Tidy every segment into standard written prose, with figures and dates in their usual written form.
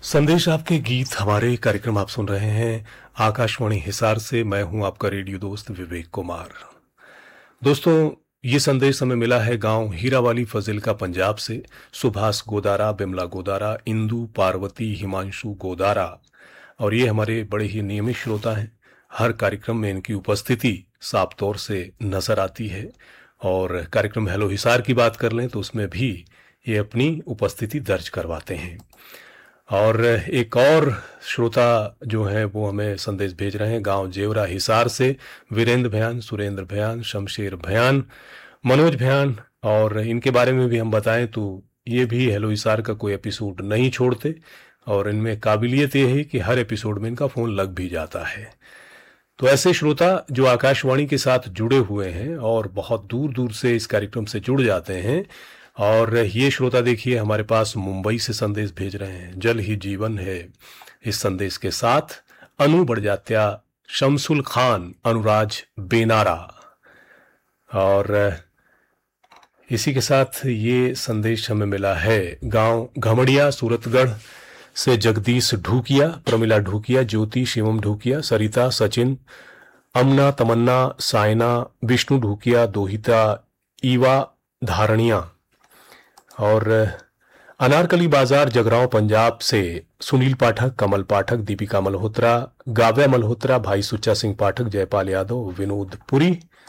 संदेश आपके गीत हमारे कार्यक्रम आप सुन रहे हैं आकाशवाणी हिसार से। मैं हूं आपका रेडियो दोस्त विवेक कुमार। दोस्तों, ये संदेश हमें मिला है गांव हीरावाली फजिल्का पंजाब से। सुभाष गोदारा, बिमला गोदारा, इंदु, पार्वती, हिमांशु गोदारा, और ये हमारे बड़े ही नियमित श्रोता हैं। हर कार्यक्रम में इनकी उपस्थिति साफ तौर से नजर आती है, और कार्यक्रम हेलो हिसार की बात कर लें तो उसमें भी ये अपनी उपस्थिति दर्ज करवाते हैं। और एक और श्रोता जो हैं वो हमें संदेश भेज रहे हैं गांव जेवरा हिसार से। वीरेंद्र भयान, सुरेंद्र भयान, शमशेर भयान, मनोज भयान, और इनके बारे में भी हम बताएं तो ये भी हेलो हिसार का कोई एपिसोड नहीं छोड़ते, और इनमें काबिलियत ये है कि हर एपिसोड में इनका फ़ोन लग भी जाता है। तो ऐसे श्रोता जो आकाशवाणी के साथ जुड़े हुए हैं और बहुत दूर दूर से इस कार्यक्रम से जुड़ जाते हैं। और ये श्रोता देखिए हमारे पास मुंबई से संदेश भेज रहे हैं। जल ही जीवन है इस संदेश के साथ अनु बड़जात्या, शमसुल खान, अनुराज बेनारा, और इसी के साथ ये संदेश हमें मिला है गांव घमड़िया सूरतगढ़ से जगदीश ढूकिया, प्रमिला ढूकिया, ज्योति, शिवम ढूकिया, सरिता, सचिन, अमना, तमन्ना, साइना, विष्णु ढूकिया, दोहिता, ईवा धारणिया, और अनारकली बाजार जगरांव पंजाब से सुनील पाठक, कमल पाठक, दीपिका मल्होत्रा, गाव्या मल्होत्रा, भाई सुच्चा सिंह पाठक, जयपाल यादव, विनोद पुरी,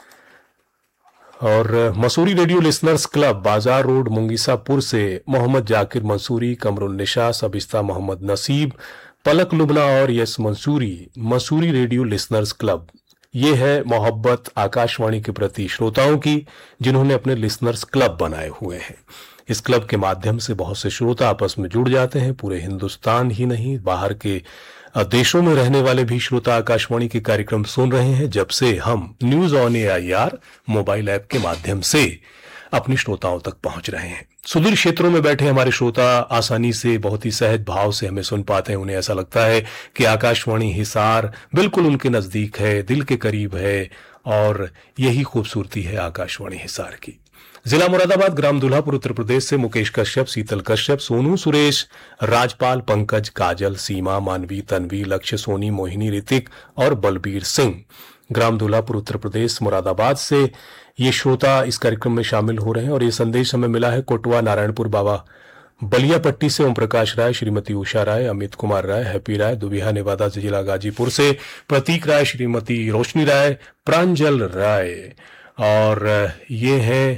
और मसूरी रेडियो लिसनर्स क्लब बाजार रोड मुंगीसापुर से मोहम्मद जाकिर मंसूरी, कमरुल निशा, सबिस्ता मोहम्मद नसीब, पलक लुबना और yes Mansuri. Mussoorie radio listeners club ये है मोहब्बत आकाशवाणी के प्रति श्रोताओं की, जिन्होंने अपने लिसनर्स क्लब बनाए हुए हैं। इस क्लब के माध्यम से बहुत से श्रोता आपस में जुड़ जाते हैं। पूरे हिंदुस्तान ही नहीं, बाहर के देशों में रहने वाले भी श्रोता आकाशवाणी के कार्यक्रम सुन रहे हैं, जब से हम news on AIR mobile app के माध्यम से अपने श्रोताओं तक पहुंच रहे हैं। सुदूर क्षेत्रों में बैठे हमारे श्रोता आसानी से, बहुत ही सहज भाव से हमें सुन पाते हैं। उन्हें ऐसा लगता है कि आकाशवाणी हिसार बिल्कुल उनके नजदीक है, दिल के करीब है, और यही खूबसूरती है आकाशवाणी हिसार की। जिला मुरादाबाद, ग्राम दुल्हापुर, उत्तर प्रदेश से मुकेश कश्यप, शीतल कश्यप, सोनू सुरेश, राजपाल, पंकज, काजल, सीमा, मानवी, तन्वी, लक्ष्य, सोनी, मोहिनी, ऋतिक और बलबीर सिंह, ग्राम दुल्हापुर, उत्तर प्रदेश, मुरादाबाद से ये श्रोता इस कार्यक्रम में शामिल हो रहे हैं। और ये संदेश हमें मिला है कोटवा नारायणपुर बाबा बलिया पट्टी से ओम प्रकाश राय, श्रीमती उषा राय, अमित कुमार राय, हैप्पी राय, दुबिहा नेवादा से जिला गाजीपुर से प्रतीक राय, श्रीमती रोशनी राय, प्रांजल राय, और ये है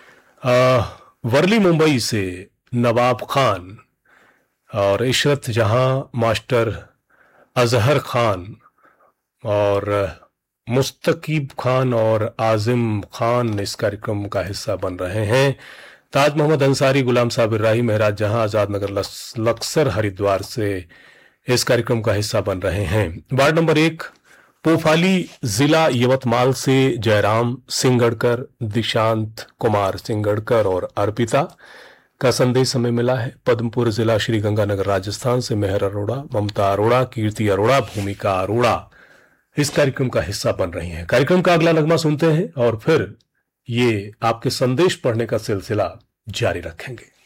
वर्ली मुंबई से नवाब खान, और इशरत जहां, मास्टर अजहर खान, और मुस्तकीब खान और आजिम खान इस कार्यक्रम का हिस्सा बन रहे हैं। ताज मोहम्मद अंसारी, गुलाम साबिर राही, महराज जहां, आजाद नगर लक्सर हरिद्वार से इस कार्यक्रम का हिस्सा बन रहे हैं। वार्ड नंबर 1 पोफाली, जिला यवतमाल से जयराम सिंगड़कर, दिशांत कुमार सिंगड़कर और अर्पिता का संदेश हमें मिला है। पद्मपुर जिला श्रीगंगानगर राजस्थान से मेहर अरोड़ा, ममता अरोड़ा, कीर्ति अरोड़ा, भूमिका अरोड़ा इस कार्यक्रम का हिस्सा बन रही हैं। कार्यक्रम का अगला नगमा सुनते हैं और फिर ये आपके संदेश पढ़ने का सिलसिला जारी रखेंगे।